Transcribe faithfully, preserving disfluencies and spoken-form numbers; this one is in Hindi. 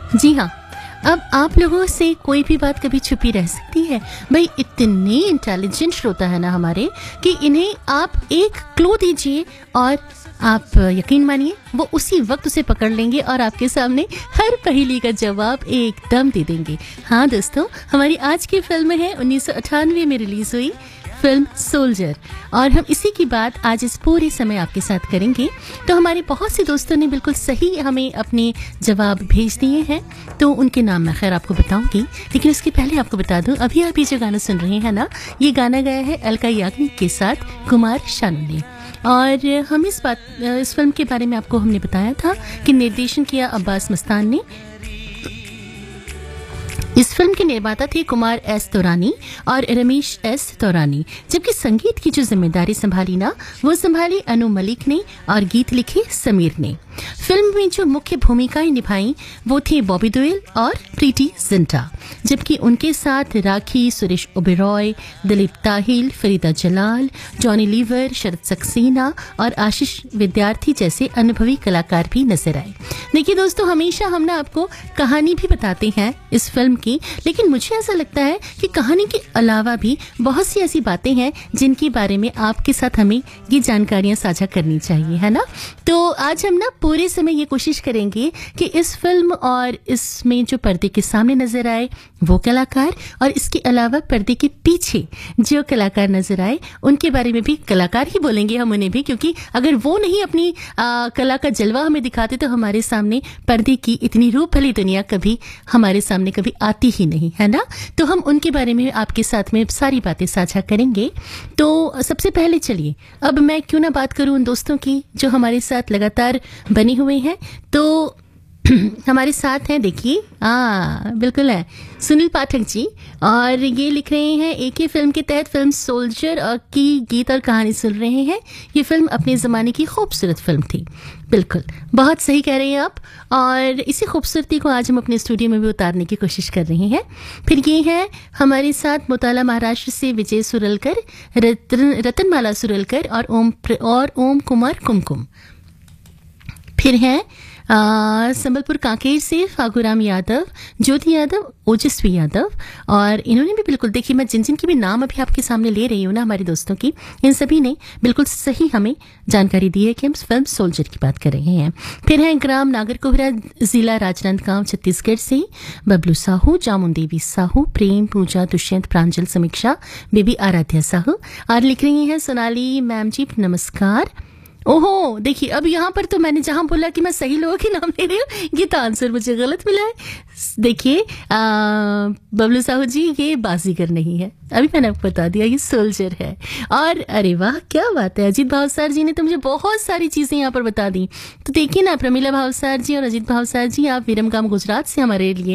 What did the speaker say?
जी हाँ, अब आप लोगों से कोई भी बात कभी छुपी रह सकती है? भाई इतने इंटेलिजेंट श्रोता है ना हमारे कि इन्हें आप एक क्लू दीजिए और आप यकीन मानिए वो उसी वक्त उसे पकड़ लेंगे और आपके सामने हर पहेली का जवाब एकदम दे देंगे। हाँ दोस्तों, हमारी आज की फिल्म है उन्नीस सौ अट्ठानवे में रिलीज हुई फिल्म सोल्जर, और हम इसी की बात आज इस पूरे समय आपके साथ करेंगे। तो हमारे बहुत से दोस्तों ने बिल्कुल सही हमें अपने जवाब भेज दिए हैं, तो उनके नाम मैं खैर आपको बताऊंगी, लेकिन उसके पहले आपको बता दूं, अभी आप ये जो गाना सुन रहे हैं ना, ये गाना गाया है अलका याग्निक के साथ कुमार शानू ने। और हम इस बात इस फिल्म के बारे में आपको हमने बताया था कि निर्देशन किया अब्बास मस्तान ने। इस फिल्म के निर्माता थे कुमार एस तौरानी और रमेश एस तौरानी, जबकि संगीत की जो जिम्मेदारी संभाली ना, वो संभाली अनु मलिक ने और गीत लिखे समीर ने। फिल्म में जो मुख्य भूमिकाएं निभाई वो थे बॉबी देओल और प्रीति जिंटा, जबकि उनके साथ राखी, सुरेश ओबेरॉय, दिलीप ताहिल, फरीदा जलाल, जॉनी लीवर, शरद सक्सेना और आशीष विद्यार्थी जैसे अनुभवी कलाकार भी नजर आए। देखिए दोस्तों, हमेशा हम ना आपको कहानी भी बताते हैं इस फिल्म की, लेकिन मुझे ऐसा लगता है कि कहानी के अलावा भी बहुत सी ऐसी बातें हैं जिनके बारे में आपके साथ हमें ये जानकारियां साझा करनी चाहिए, है ना। तो आज हम ना पूरे समय ये कोशिश करेंगे कि इस फिल्म और इसमें जो पर्दे के सामने नजर आए वो कलाकार, और इसके अलावा पर्दे के पीछे जो कलाकार नजर आए उनके बारे में भी कलाकार ही बोलेंगे हम उन्हें भी, क्योंकि अगर वो नहीं अपनी आ, कला का जलवा हमें दिखाते तो हमारे सामने पर्दे की इतनी रूप भली दुनिया कभी हमारे सामने कभी आती ही नहीं, है ना। तो हम उनके बारे में आपके साथ में सारी बातें साझा करेंगे। तो सबसे पहले चलिए, अब मैं क्यों ना बात करूं उन दोस्तों की जो हमारे साथ लगातार बने हुए हैं। तो हमारे साथ हैं, देखिए, हाँ बिल्कुल है, सुनील पाठक जी, और ये लिख रहे हैं एक ही फिल्म के तहत फिल्म सोल्जर की गीत और कहानी सुन रहे हैं। ये फिल्म अपने ज़माने की खूबसूरत फिल्म थी। बिल्कुल, बहुत सही कह रहे हैं आप, और इसी खूबसूरती को आज हम अपने स्टूडियो में भी उतारने की कोशिश कर रहे हैं। फिर ये है हमारे साथ मोताला महाराष्ट्र से विजय सुरलकर, रतन रतनमाला सुरलकर और ओम और ओम कुमार कुमकुम। फिर हैं संबलपुर कांकेर से फागुराम यादव, ज्योति यादव, ओजस्वी यादव, और इन्होंने भी बिल्कुल, देखिए मैं जिन जिन की भी नाम अभी आपके सामने ले रही हूँ ना हमारे दोस्तों की, इन सभी ने बिल्कुल सही हमें जानकारी दी है कि हम फिल्म सोल्जर की बात कर रहे हैं। फिर हैं ग्राम नागरकोहरा, जिला राजनांदगांव, छत्तीसगढ़ से बबलू साहू, जामुन देवी साहू, प्रेम, पूजा, दुष्यंत, प्रांजल, समीक्षा, बेबी आराध्या साहू, और लिख रही हैं सोनाली मैम जी नमस्कार। ओहो, देखिए अब यहाँ पर तो मैंने जहाँ बोला कि मैं सही लोगों के नाम ले रही हूँ, ये तो आंसर मुझे गलत मिला है। देखिए बबलू साहू जी, ये बाजीगर नहीं है, अभी मैंने आपको बता दिया, ये सोल्जर है। और अरे वाह क्या बात है, अजीत भावसार जी ने तो मुझे बहुत सारी चीज़ें यहाँ पर बता दी। तो देखिए ना, प्रमीला भावसार जी और अजीत भावसार जी, आप विरमगाम गुजरात से हमारे लिए